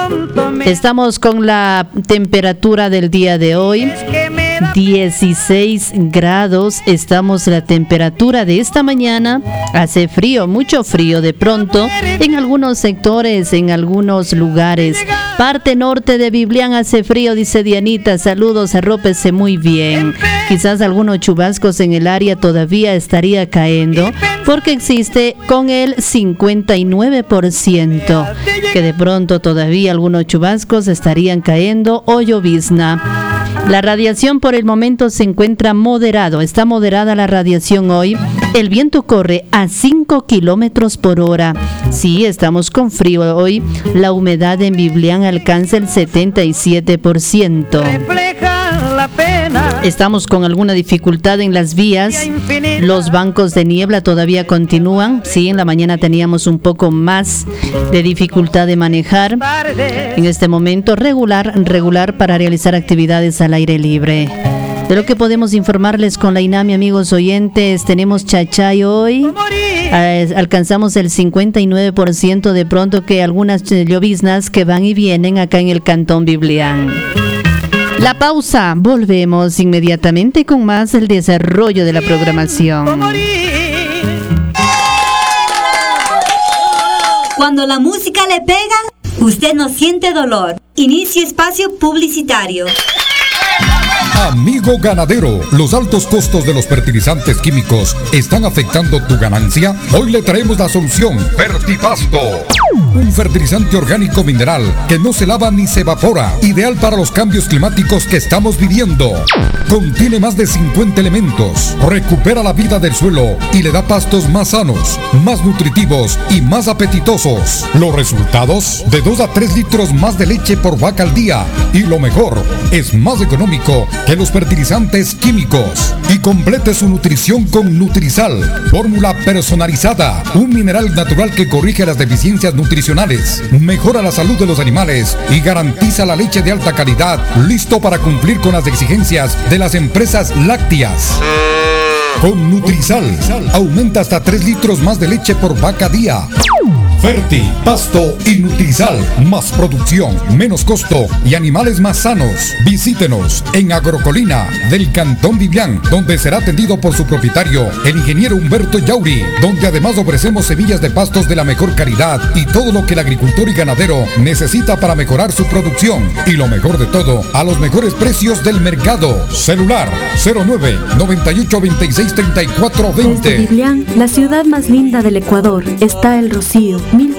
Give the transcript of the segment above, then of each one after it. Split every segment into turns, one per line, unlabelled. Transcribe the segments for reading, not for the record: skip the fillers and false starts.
Estamos con la temperatura del día de hoy. 16 grados, estamos la temperatura de esta mañana. Hace frío, mucho frío de pronto en algunos sectores, en algunos lugares. Parte norte de Biblián hace frío, dice Dianita. Saludos, arrópese muy bien. Quizás algunos chubascos en el área todavía estaría cayendo porque existe con el 59% que de pronto todavía algunos chubascos estarían cayendo o llovizna. La radiación por el momento se encuentra moderado. Está moderada la radiación hoy. El viento corre a 5 kilómetros por hora. Sí, estamos con frío hoy. La humedad en Biblián alcanza el 77%. Estamos con alguna dificultad en las vías. Los bancos de niebla todavía continúan. Sí, en la mañana teníamos un poco más de dificultad de manejar. En este momento regular para realizar actividades al aire libre. De lo que podemos informarles con la INAMI, amigos oyentes, tenemos Chachay hoy. Alcanzamos el 59% de pronto que algunas lloviznas que van y vienen acá en el Cantón Biblián. La pausa, volvemos inmediatamente con más del desarrollo de la programación.
Cuando la música le pega, usted no siente dolor. Inicio espacio publicitario.
Amigo ganadero, ¿los altos costos de los fertilizantes químicos están afectando tu ganancia? Hoy le traemos la solución, Fertipasto. Un fertilizante orgánico mineral que no se lava ni se evapora, ideal para los cambios climáticos que estamos viviendo. Contiene más de 50 elementos, recupera la vida del suelo y le da pastos más sanos, más nutritivos y más apetitosos. Los resultados, de 2 a 3 litros más de leche por vaca al día. Y lo mejor, es más económico que los fertilizantes químicos. Y complete su nutrición con Nutrizal, fórmula personalizada, un mineral natural que corrige las deficiencias nutricionales, mejora la salud de los animales y garantiza la leche de alta calidad, listo para cumplir con las exigencias de las empresas lácteas. Con Nutrizal, aumenta hasta 3 litros más de leche por vaca día. Ferti, Pasto y Nutrizal, más producción, menos costo y animales más sanos. Visítenos en Agrocolina del Cantón Biblián, donde será atendido por su propietario, el ingeniero Humberto Yauri, donde además ofrecemos semillas de pastos de la mejor calidad y todo lo que el agricultor y ganadero necesita para mejorar su producción. Y lo mejor de todo, a los mejores precios del mercado. Celular 09 98 26 34 20.
Desde Biblián, la ciudad más linda del Ecuador, está El Rocío,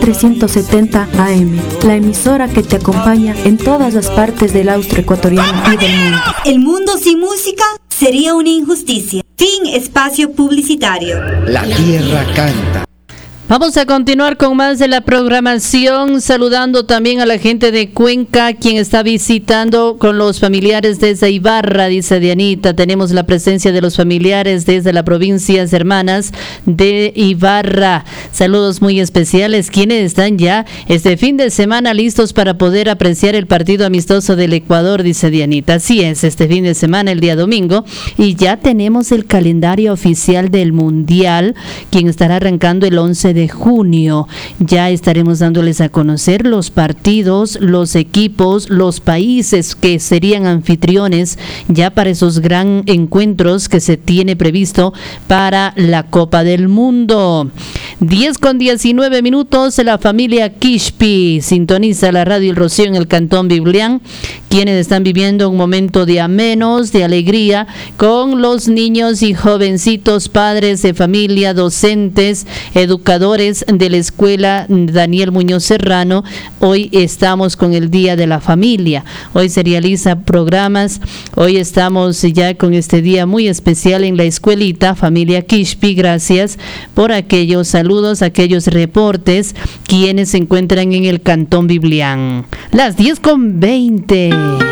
1370 AM, la emisora que te acompaña en todas las partes del austro ecuatoriano y del mundo.
El mundo sin música sería una injusticia. Fin espacio publicitario.
La tierra canta.
Vamos a continuar con más de la programación, saludando también a la gente de Cuenca, quien está visitando con los familiares desde Ibarra, dice Dianita. Tenemos la presencia de los familiares desde las provincias hermanas de Ibarra. Saludos muy especiales, quienes están ya este fin de semana listos para poder apreciar el partido amistoso del Ecuador, dice Dianita. Así es, este fin de semana, el día domingo, y ya tenemos el calendario oficial del Mundial, quien estará arrancando el 11 de junio. Ya estaremos dándoles a conocer los partidos, los equipos, los países que serían anfitriones ya para esos gran encuentros que se tiene previsto para la Copa del Mundo. 10:19, la familia Quispi sintoniza la radio El Rocío en el Cantón Biblián, quienes están viviendo un momento de amenos, de alegría, con los niños y jovencitos, padres de familia, docentes, educadores de la escuela Daniel Muñoz Serrano. Hoy estamos con el Día de la Familia. Hoy se realizan programas. Hoy estamos ya con este día muy especial en la escuelita Familia Quispi. Gracias por aquellos saludos, aquellos reportes, quienes se encuentran en el Cantón Biblián. Las 10:20.